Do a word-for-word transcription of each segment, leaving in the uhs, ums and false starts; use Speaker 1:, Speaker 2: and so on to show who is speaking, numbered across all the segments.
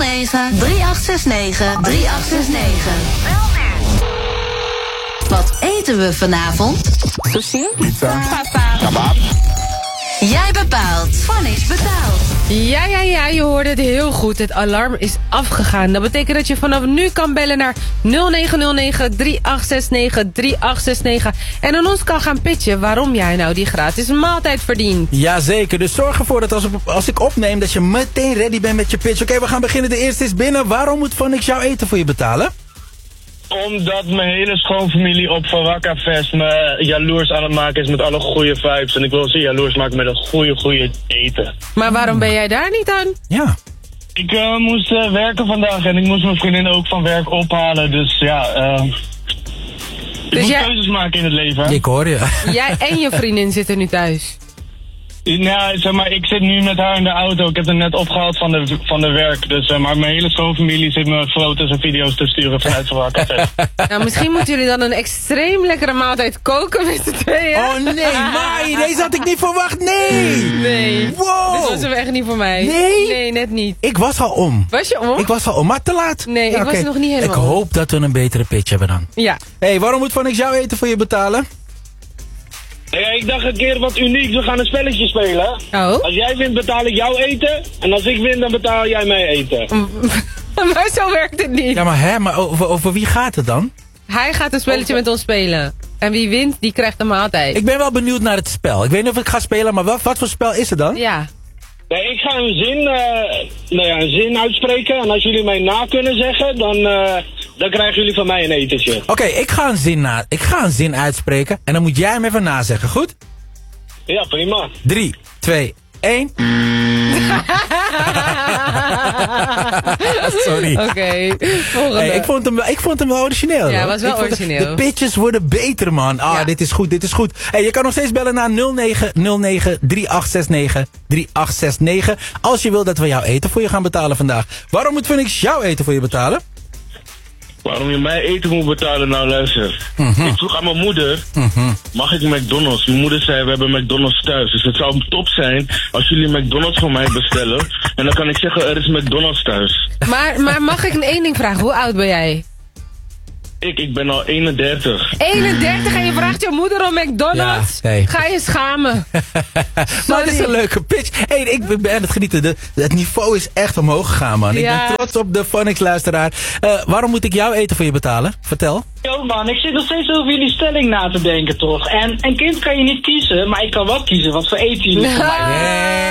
Speaker 1: negen drie acht zes negen drie acht zes negen. Wat eten we vanavond?
Speaker 2: Sushi?
Speaker 3: Pizza.
Speaker 2: Papa.
Speaker 3: Kebab.
Speaker 1: Jij bepaalt. Funnies betaalt.
Speaker 4: Ja, ja, ja, je hoorde het heel goed. Het alarm is afgegaan. Dat betekent dat je vanaf nu kan bellen naar nul negen nul negen drie acht zes negen drie acht zes negen. En aan ons kan gaan pitchen waarom jij nou die gratis maaltijd verdient.
Speaker 5: Jazeker, dus zorg ervoor dat als, als ik opneem dat je meteen ready bent met je pitch. Oké, we gaan beginnen. De eerste is binnen. Waarom moet Phonix jouw eten voor je betalen?
Speaker 6: Omdat mijn hele schoonfamilie op Van Wakkerfest me jaloers aan het maken is met alle goede vibes. En ik wil ze jaloers maken met een goede, goede eten.
Speaker 4: Maar waarom ben jij daar niet aan?
Speaker 5: Ja.
Speaker 6: Ik uh, moest uh, werken vandaag en ik moest mijn vriendin ook van werk ophalen. Dus ja, uh, ik
Speaker 4: Dus
Speaker 6: moet
Speaker 4: jij-
Speaker 6: keuzes maken in het leven.
Speaker 5: Ik hoor je.
Speaker 4: Jij en je vriendin zitten nu thuis.
Speaker 6: Ja, zeg maar, ik zit nu met haar in de auto. Ik heb haar net opgehaald van de, van de werk. Dus uh, maar mijn hele schoonfamilie zit me foto's en video's te sturen vanuit Van Wakkerfest.
Speaker 4: Nou, misschien moeten jullie dan een extreem lekkere maaltijd koken met z'n tweeën.
Speaker 5: Oh nee, Mai, deze had ik niet verwacht. Nee.
Speaker 4: Nee.
Speaker 5: Wow.
Speaker 4: Dit was hem echt niet voor mij.
Speaker 5: Nee?
Speaker 4: Nee, net niet.
Speaker 5: Ik was al om.
Speaker 4: Was je om?
Speaker 5: Ik was al om, maar te laat.
Speaker 4: Nee, ik was
Speaker 5: oké.
Speaker 4: nog niet helemaal
Speaker 5: Ik
Speaker 4: om.
Speaker 5: hoop dat we een betere pitch hebben dan.
Speaker 4: Ja.
Speaker 5: Hé, hey, waarom moet Phonix jouw eten voor je betalen?
Speaker 6: Ja, ik dacht een keer wat unieks. We gaan een spelletje spelen.
Speaker 4: Oh?
Speaker 6: Als jij wint, betaal ik jouw eten. En als ik win, dan betaal jij mijn eten.
Speaker 4: Maar zo werkt het niet.
Speaker 5: Ja, maar hè, maar over, over wie gaat het dan?
Speaker 4: Hij gaat een spelletje met ons spelen. En wie wint, die krijgt een maaltijd.
Speaker 5: Ik ben wel benieuwd naar het spel. Ik weet niet of ik ga spelen, maar wat, wat voor spel is het dan?
Speaker 4: Ja.
Speaker 6: Nee, ik ga een zin, uh, nou ja, een zin uitspreken. En als jullie mij na kunnen zeggen, dan, uh, dan krijgen jullie van mij een etentje.
Speaker 5: Oké, okay, ik, ga een zin na- ik ga een zin uitspreken en dan moet jij hem even nazeggen, goed?
Speaker 6: Ja, prima.
Speaker 5: drie, twee, één. Sorry.
Speaker 4: Oké. Okay. Volgende.
Speaker 5: Hey, ik, vond hem, wel- ik vond hem wel origineel.
Speaker 4: Ja,
Speaker 5: hoor.
Speaker 4: was wel
Speaker 5: Ik vond het-
Speaker 4: origineel.
Speaker 5: De pitches worden beter, man. Ah,
Speaker 4: Ja.
Speaker 5: dit is goed, dit is goed. Hey, je kan nog steeds bellen naar nul negen nul negen drie acht zes negen drie acht zes negen. Als je wil dat we jouw eten voor je gaan betalen vandaag. Waarom moet Phonix jouw eten voor je betalen?
Speaker 6: Waarom je mij eten moet betalen? Nou, luister.
Speaker 5: Mhm.
Speaker 6: Ik vroeg aan mijn moeder, mag ik McDonald's? Mijn moeder zei, we hebben McDonald's thuis. Dus het zou top zijn als jullie McDonald's voor mij bestellen. En dan kan ik zeggen, er is McDonald's thuis.
Speaker 4: Maar, maar mag ik een één ding vragen? Hoe oud ben jij?
Speaker 6: Ik, ik ben al eenendertig.
Speaker 4: eenendertig en je vraagt je moeder om McDonald's?
Speaker 5: Ja, hey.
Speaker 4: Ga je schamen.
Speaker 5: Maar het is een leuke pitch. Hey, ik ben aan het genieten. De, het niveau is echt omhoog gegaan, man. Ik
Speaker 4: Ja.
Speaker 5: ben trots op de Phonix-luisteraar. Uh, waarom moet ik jouw eten voor je betalen? Vertel.
Speaker 7: Yo man, ik zit nog steeds over jullie stelling na te denken toch. En een kind kan je niet kiezen, maar ik kan wel kiezen wat voor eten jullie voor mij doen.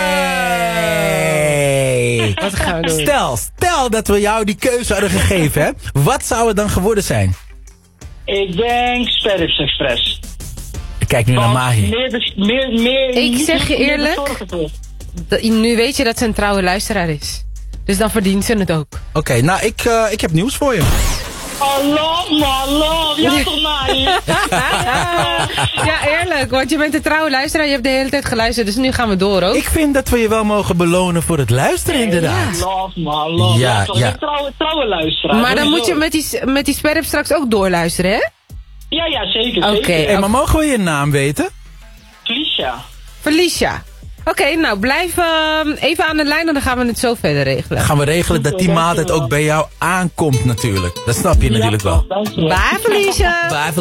Speaker 5: Hey.
Speaker 4: Wat gaan we doen?
Speaker 5: Stel, stel dat we jou die keuze hadden gegeven, hè? Wat zou het dan geworden zijn?
Speaker 7: Ik denk Sperrips Express.
Speaker 5: Ik kijk nu naar
Speaker 7: Want
Speaker 5: Mahi.
Speaker 7: Meer, bes- meer, meer,
Speaker 4: Ik
Speaker 7: niet-
Speaker 4: zeg je
Speaker 7: meer
Speaker 4: eerlijk.
Speaker 7: bezorgen voor.
Speaker 4: Dat- Nu weet je dat ze een trouwe luisteraar is. Dus dan verdient ze het ook.
Speaker 5: Oké, okay, nou, ik, uh, ik heb nieuws voor je.
Speaker 7: Oh, love man, love. Ja toch Maai?
Speaker 4: Ja, eerlijk. Want je bent een trouwe luisteraar. Je hebt de hele tijd geluisterd. Dus nu gaan we door ook.
Speaker 5: Ik vind dat we je wel mogen belonen voor het luisteren, inderdaad.
Speaker 7: Love man, love.
Speaker 5: Ja,
Speaker 7: Ja, toch.
Speaker 5: ja.
Speaker 7: Ik ben trouwe, trouwe luisteraar.
Speaker 4: Maar dan
Speaker 7: sowieso.
Speaker 4: moet je met die, met die sperp straks ook doorluisteren, hè?
Speaker 7: Ja, ja, zeker,
Speaker 4: Oké.
Speaker 7: zeker.
Speaker 5: Hey, maar mogen we je naam weten?
Speaker 7: Felicia.
Speaker 4: Felicia. Oké, okay, nou blijf uh, even aan de lijn en dan gaan we het zo verder regelen.
Speaker 5: Dan gaan we regelen dat die maaltijd ook bij jou aankomt natuurlijk. Dat snap je natuurlijk wel.
Speaker 7: Dankjewel.
Speaker 4: Bye Felicia.
Speaker 5: Bye,